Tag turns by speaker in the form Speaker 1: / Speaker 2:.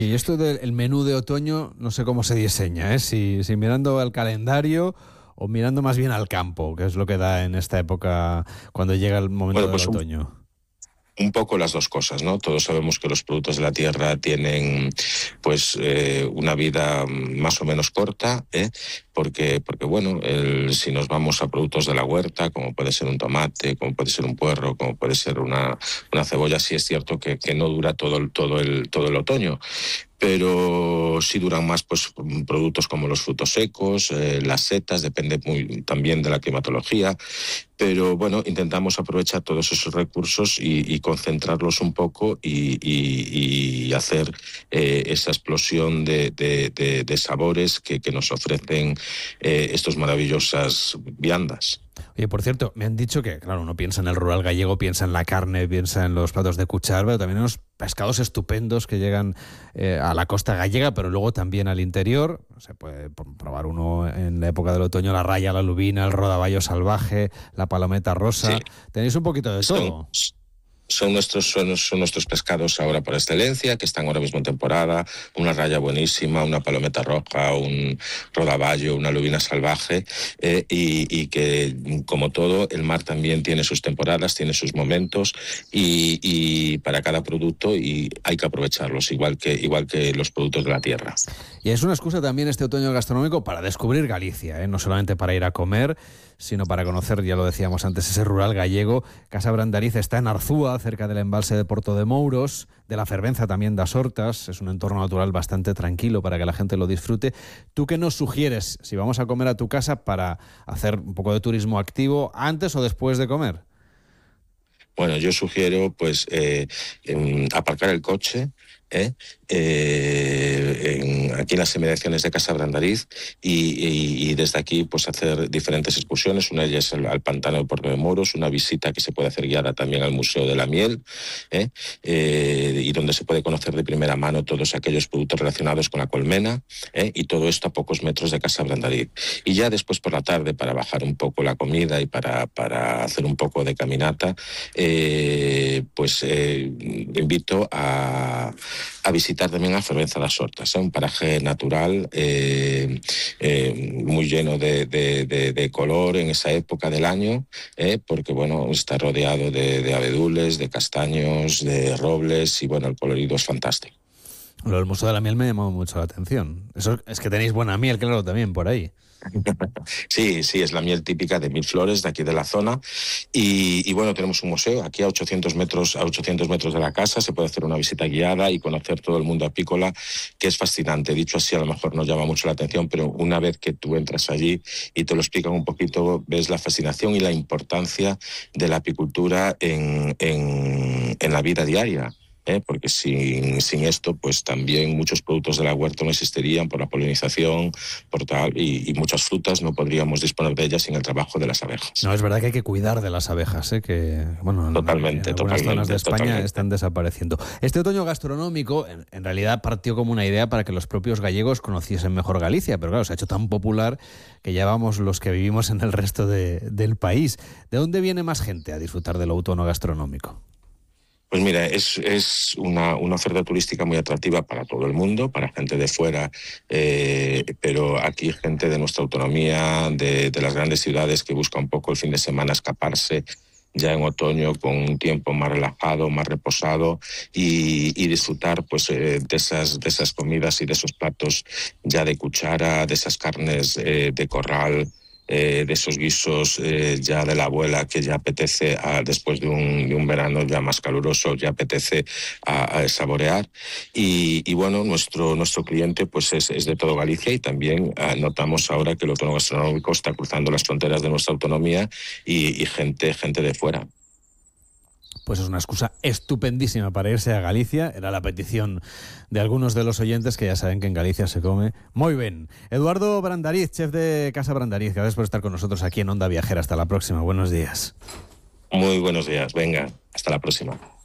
Speaker 1: Y esto del menú de otoño, no sé cómo se diseña, ¿eh? Si mirando al calendario o mirando más bien al campo, que es lo que da en esta época cuando llega el momento
Speaker 2: Bueno,
Speaker 1: del
Speaker 2: pues
Speaker 1: otoño.
Speaker 2: un poco las dos cosas, ¿no? Todos sabemos que los productos de la tierra tienen pues una vida más o menos corta, porque bueno, si nos vamos a productos de la huerta, como puede ser un tomate, como puede ser un puerro, como puede ser una cebolla, sí es cierto que no dura todo el otoño. Pero sí duran más pues productos como los frutos secos, las setas, depende muy también de la climatología, pero bueno, intentamos aprovechar todos esos recursos y concentrarlos un poco y hacer esa explosión de sabores que nos ofrecen estos maravillosas viandas.
Speaker 1: Oye, por cierto, me han dicho que, claro, uno piensa en el rural gallego, piensa en la carne, piensa en los platos de cuchar, pero también en los pescados estupendos que llegan a la costa gallega, pero luego también al interior. Se puede probar uno en la época del otoño, la raya, la lubina, el rodaballo salvaje, la palometa
Speaker 2: Sí,
Speaker 1: rosa. Tenéis un poquito de
Speaker 2: son,
Speaker 1: todo.
Speaker 2: son nuestros pescados ahora por excelencia, que están ahora mismo en temporada, una raya buenísima, una palometa roja, un rodaballo, una lubina salvaje, y que, como todo, el mar también tiene sus temporadas, tiene sus momentos, y para cada producto y hay que aprovecharlos, igual que los productos de la tierra.
Speaker 1: Y es una excusa también este otoño gastronómico para descubrir Galicia, ¿eh? No solamente para ir a comer, sino para conocer, ya lo decíamos antes, ese rural gallego. Casa Brandariz está en Arzúa, cerca del embalse de Porto de Mouros, de la Fervenza también das Hortas. Es un entorno natural bastante tranquilo para que la gente lo disfrute. ¿Tú qué nos sugieres si vamos a comer a tu casa para hacer un poco de turismo activo antes o después de comer?
Speaker 2: Bueno, yo sugiero pues aparcar el coche aquí en las inmediaciones de Casa Brandariz y desde aquí pues hacer diferentes excursiones. Una de ellas al pantano de Porto de Moros, una visita que se puede hacer guiada también al Museo de la Miel, y donde se puede conocer de primera mano todos aquellos productos relacionados con la colmena, y todo esto a pocos metros de Casa Brandariz. Y ya después por la tarde, para bajar un poco la comida y para hacer un poco de caminata, invito a visitar también a Fervenza das Hortas, un paraje natural muy lleno de color en esa época del año, porque bueno, está rodeado de abedules, de castaños, de robles y bueno, el colorido es fantástico.
Speaker 1: Lo del Museo de la Miel me llamó mucho la atención. Eso es que tenéis buena miel, claro, también por ahí.
Speaker 2: Sí, sí, es la miel típica de Mil Flores, de aquí de la zona. Y bueno, tenemos un museo aquí a 800 metros de la casa. Se puede hacer una visita guiada y conocer todo el mundo apícola, que es fascinante. Dicho así, a lo mejor no llama mucho la atención, pero una vez que tú entras allí y te lo explican un poquito, ves la fascinación y la importancia de la apicultura en la vida diaria. Porque sin esto, pues también muchos productos de la huerta no existirían por la polinización, por tal, y muchas frutas no podríamos disponer de ellas sin el trabajo de las abejas.
Speaker 1: No, es verdad que hay que cuidar de las abejas, ¿eh? Que bueno, en
Speaker 2: Totalmente,
Speaker 1: algunas zonas de
Speaker 2: totalmente,
Speaker 1: España
Speaker 2: totalmente.
Speaker 1: están desapareciendo. Este otoño gastronómico en realidad partió como una idea para que los propios gallegos conociesen mejor Galicia, pero claro, se ha hecho tan popular que ya vamos los que vivimos en el resto del país. ¿De dónde viene más gente a disfrutar del otoño gastronómico?
Speaker 2: Pues mira, es una oferta turística muy atractiva para todo el mundo, para gente de fuera, pero aquí gente de nuestra autonomía, de las grandes ciudades que busca un poco el fin de semana escaparse ya en otoño con un tiempo más relajado, más reposado y disfrutar pues de esas comidas y de esos platos ya de cuchara, de esas carnes de corral, de esos guisos ya de la abuela que ya apetece después de un verano ya más caluroso, ya apetece a saborear. Y bueno, nuestro cliente pues es de todo Galicia y también notamos ahora que el otoño gastronómico está cruzando las fronteras de nuestra autonomía y gente de fuera.
Speaker 1: Pues es una excusa estupendísima para irse a Galicia. Era la petición de algunos de los oyentes que ya saben que en Galicia se come muy bien. Eduardo Brandariz, chef de Casa Brandariz, gracias por estar con nosotros aquí en Onda Viajera. Hasta la próxima. Buenos días.
Speaker 2: Muy buenos días. Venga, hasta la próxima.